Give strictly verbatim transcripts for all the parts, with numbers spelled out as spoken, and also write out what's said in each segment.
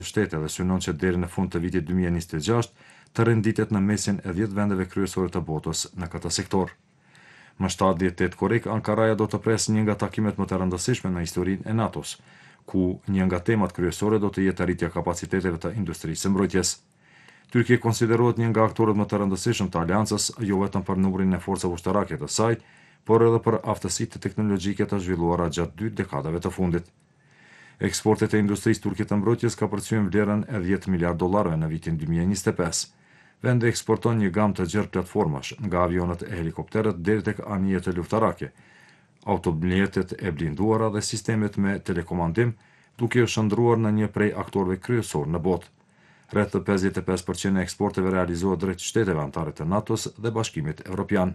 shtete dhe synon që deri në fund të vitit dy mijë e njëzet e gjashtë të renditet në mesin e dhjetë vendeve kryesore të botës në këtë sektor. Më shtatë dhjetë korrik, Ankaraja do të presë një nga takimet më të rëndësishme në historinë e NATO-s, ku një nga temat kryesore do të jetë arritja kapaciteteve të industrisë së mbrojtjes. Tyrkia konsiderohet një nga aktorët më të rëndësishëm të aleancës, jo vetëm për numrin e forcave ushtarake të saj, por edhe për aftësitë teknologjike të zhvilluara gjatë dy dekadave të fundit. Eksportet e industrisë turke të mbrojtjes ka përcjell vlerën e dhjetë miliardë dollarëve në vitin dy mijë e njëzet e pesë. Vendi eksporton një gamë të gjerë platformash, nga avionët e helikopterët deri tek anijet e luftarake, automjetet e blinduara dhe sistemet me telekomandim, duke u shndruar në një prej aktorëve kryesor në botë. Rreth pesëdhjetë e pesë përqind e eksporteve realizohet drejt shteteve anëtare të NATO-s dhe Bashkimit Evropian.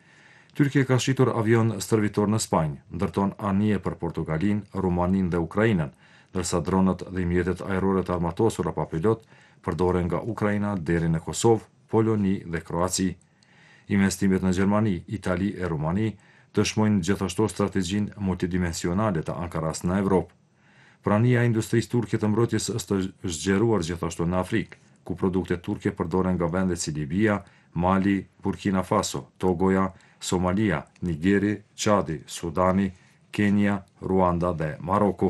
Tyrkia ka shitur avion stërvitor në Spanjë, ndërton anije për Portugalinë, Rumaninë dhe Ukrainën, ndërsa dronët dhe mjetet ajrore të armatosura pa pilot përdoren nga Ukraina deri në Kosovë, Poloni dhe Kroaci. Investimet në Gjermani, Itali e Rumani dëshmojnë gjithashtu strategjinë multidimensionale të Ankaras në Evropë. Prania e industrisë turke të mbrojtjes është zgjeruar gjithashtu në Afrikë, ku produktet turke përdoren nga vende si Libia, Mali, Burkina Faso, Togoja, Somalia, Nigeri, Çadi, Sudani, Kenya, Ruanda dhe Maroku.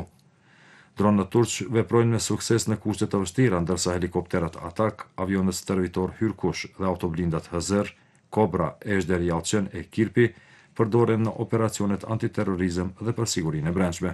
Dronët turq veprojnë me sukses në kushte të vështira, ndërsa helikopterat Atak, avionët stërvitor Hyrkush dhe autoblindat Hëzër, Kobra, Ejder Yalçın e Kirpi përdoren në operacionet antiterrorizëm dhe për sigurinë e brendshme.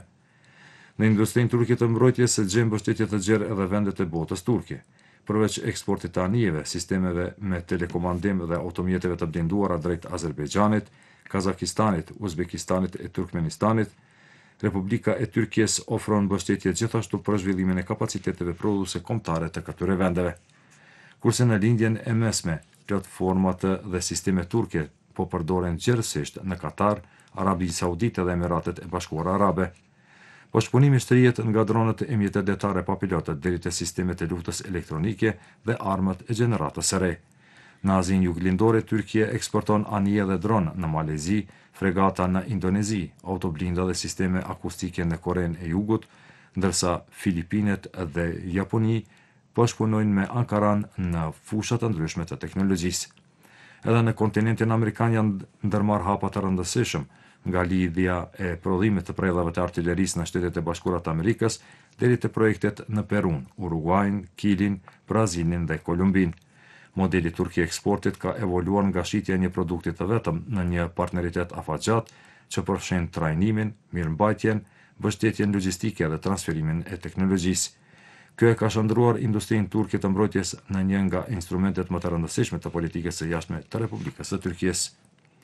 Në industrinë turke të mbrojtjes gjejmë mbështetje të gjerë edhe vendet e botës turke. Përveç eksportit të anijeve, sistemeve me telekomandim dhe automjeteve të blinduara drejt Azerbejxhanit, Kazakistanit, Uzbekistanit e Turkmenistanit, Republika e Tyrkisë ofron mbështetje gjithashtu për zhvillimin e kapaciteteve prodhuese kombëtare të këtyre vendeve. Kurse në lindjen e mesme, platformat dhe sistemet turke po përdoren gjerësisht në Katar, Arabinë Saudite dhe Emiratet e Bashkuara Arabe. Bashkëpunimi shtrihet nga dronët e mjetet detare pa pilotët deri te sistemet e luftës elektronike dhe armët e gjeneratës së re. Në Azinë Juglindore, Tyrkia eksporton anije dhe dronë në Malezi, fregata në Indonezi, autoblinda dhe sisteme akustike në Korenë e Jugut, ndërsa Filipinet dhe Japoni bashkëpunojnë me Ankaran në fusha të ndryshme të teknologjisë. Edhe në kontinentin amerikan janë ndërmarrë hapa të rëndësishëm, nga lidhja e prodhimit të prellave të artillerisë në Shtetet e Bashkuara të Amerikës deri te projektet në Perun, Uruguayn, Kilin, Brazilin dhe Kolumbin. Modeli turk i eksportit ka evoluar nga shitja e një produkti të vetëm në një partneritet afatgjat që përfshin trajnimin, mirëmbajtjen, mbështetjen logjistike dhe transferimin e teknologjisë. Kjo e ka shndruar industrinë turke të mbrojtjes në një nga instrumentet më të rëndësishme të politikës së jashtme të Republikës së Tyrkisë.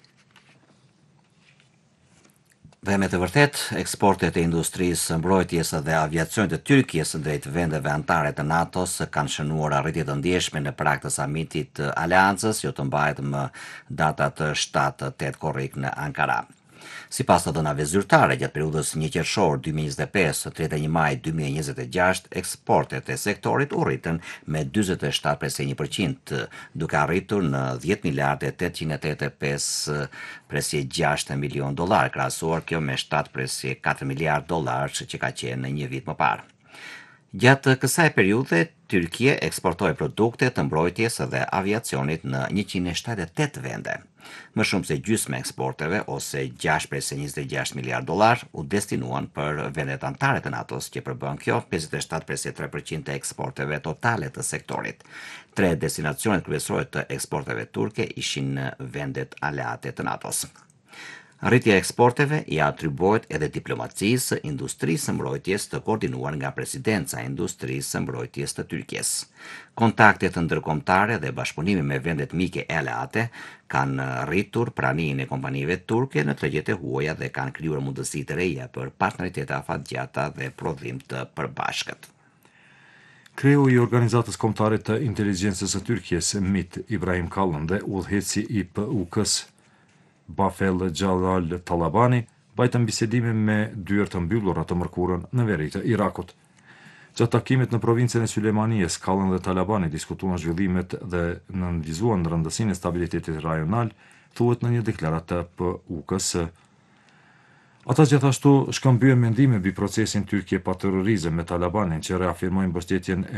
Dhe me të vërtet, eksportet e industrisë mbrojtjes dhe aviacionit të Tyrkisë drejt vendeve anëtare të NATO-s kanë shënuar arritje të ndjeshme në prag të samitit të Aleancës, jo të mbahet më datat shtatë tetë korrik në Ankara. Sipas të dhënave zyrtare, gjatë periudhës një qershor dy mijë e njëzet e pesë tridhjetë e një maj dy mijë e njëzet e gjashtë, eksportet e sektorit u rritën me dyzet e shtatë presë një përqind, duke arritur në dhjetë miliardë tetëqind e tetëdhjetë e pesë presë gjashtë milion dollar, krahasuar kjo me shtatë presë katër miliardë dollar që ka qenë në një vit më parë. Gjatë kësaj periudhe, Tyrkia eksportoi produkte të mbrojtjes dhe aviacionit në njëqind e shtatëdhjetë e tetë vende. Më shumë se gjysmë e eksporteve, ose gjashtë presë njëzet e gjashtë miliardë dollar, u destinuan për vendet anëtare të NATO-s, që përbën kjo pesëdhjetë e shtatë presë tre përqind të eksporteve totale të sektorit. Tre destinacionet kryesore të eksporteve turke ishin vendet aleate të NATO-s. Rritja e eksporteve i atribuohet edhe diplomacisë, industrisë së mbrojtjes të koordinuar nga Presidenca e Industrisë së Mbrojtjes të Tyrkisë. Kontaktet ndërkombëtare dhe bashkëpunimi me vendet mike e aleate kanë rritur praninë e kompanive turke në tregjet e huaja dhe kanë krijuar mundësi të reja për partneritete afatgjata dhe prodhim të përbashkët. Kreu i Organizatës Kombëtare të Inteligjencës së Tyrkisë, M I T, Ibrahim Kalın dhe udhëheqësi i P U K-s Bafel Xhalal Talabani bajtën bisedime me dyert të mbyllura të mërkurën në veri të Irakut. Gjatë takimit në provincën e Sulejmaniyes, Kalın dhe Talabani diskutuan zhvillimet dhe nënvizuan rëndësinë e stabilitetit rajonal, thuhet në një deklaratë të P U K-s. Ata gjithashtu shkëmbyen mendime mbi procesin Tyrkie pa terrorizëm me Talibanin që reafirmojnë mbështetjen